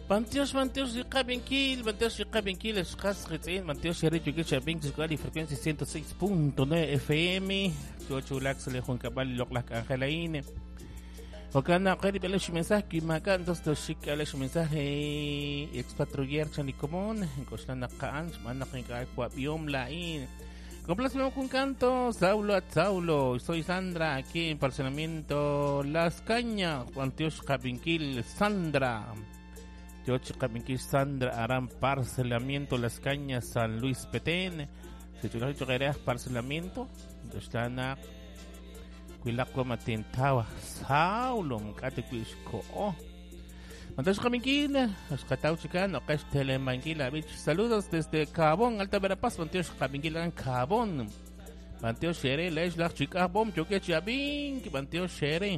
Manteos, rica Benquil, Escas, Retain, Manteos, Sherry, Yukicha, Binks, Gally, frecuencia 106.9 FM, Chocho, Lax, Lejon Cabal, Loclac, Angelaine. Ocana, Queri, Belesh, mensaje, Macan, dos Chic, Alesh, mensaje, expatruyer, Chani Común, en Coslana Kaan, Manakin, Biom, Lain. Complacemos con canto, Saulo, soy Sandra, aquí en parcelamiento Las Cañas, Manteos, Cabinquil, Sandra. Yochi Cabinquil, Sandra, harán parcelamiento Las Cañas, San Luis Petén. Si tú has hecho parcelamiento, están Cuilaco Matentawa, Saulo, Mcate Cuisco. Manteos Cabinquil, Escatau Chicano, Castele Manquila, saludos desde Cabón, Alta Verapaz, Manteos Cabinquil, Cabón. Manteos Shere, Les La Chica Bom, Choque Chabin, Manteos Shere.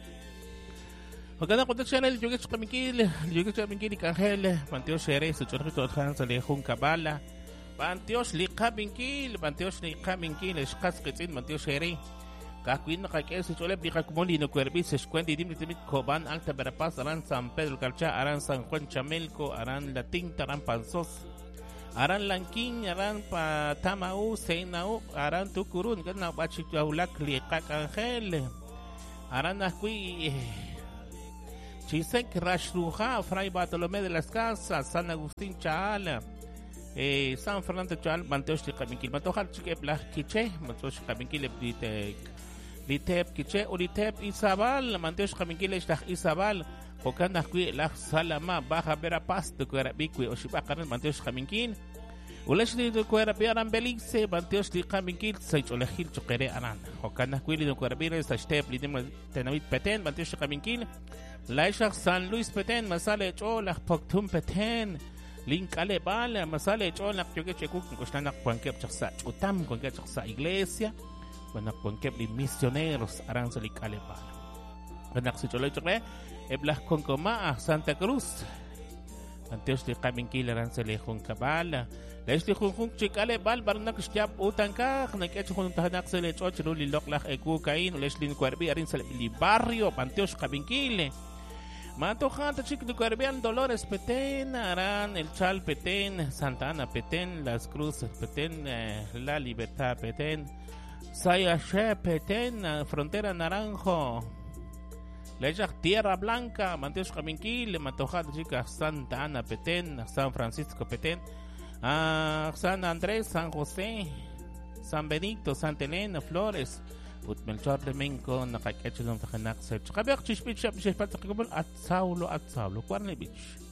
Ocana cuando Shere, Choque Cabinquil, y Cangel, Manteos Shere, su chorrito Hans, Alejón Cabala. Manteos Cabinquil, Escasquetzin, Manteos Shere. Kakuin nakakaya si Chole Bika Kumolino Cuervis, Escuendi Dimit Coban, Alta Verapaz, Aran San Pedro Calcha, Aran San Juan Chamelco, Aran Latín, Aran Panzos, Aran Lanquín, Aran Patamau, Seinau, Aran Tucurun, Gana Bachichaulac, Liacac Angel, Aran Asqui, Chisek Rashruja, Fray Bartolomé de las Casas, San Agustín Chala, San Fernando Chal, Manteos de Cabinquil, Matojar Chiquebla Quiche, Manteos de Cabinquil, Litep Quiche, Ulitep Isabal, Manteos de Cabinquil, Isabal, Ocana Qui, La Salama, Baja Verapaz, de Cuerabiqui, Oshibacan, Manteos de Cabinquil, Ulesh de Cuerabiaran Belice, Manteos de Cabinquil, Saicholehil Choquere Aran, Ocana Qui, de Cuerabira, Step, Lidim Tenavit Petén, Manteos de Cabinquil, Laishak San Luis Petén, Masale Chola, Poctum Petén. Link ale bala masale chola que cheku kostana cuanquep chaksa utam cuanquep chaksa iglesia cuando cuanquep li misioneros aran salik ale bala cuando se chola chokre eblas con coma Santa Cruz antes de Cabinquil aran sale con cabala la este con chikale bal barnak stiap utanka na ke chon tahanak sale chochru li loklak eku kain leslin cuerbi arin sale li barrio panteos Cabinquil. Mato Janta Chico de Carbian, Dolores Petén, Arán, El Chal Petén, Santa Ana Petén, Las Cruces Petén, La Libertad Petén, Sayache Petén, Frontera Naranjo, Leja Tierra Blanca, Manteos Cabinquil, Mato Janta Chica, Santa Ana Petén, San Francisco Petén, San Andrés, San José, San Benito, Santa Elena, Flores, Melchor de Menco, Nakakecho, Don Fajanak, Search, Kabak, Chispich, at Saulo, Quarney Beach.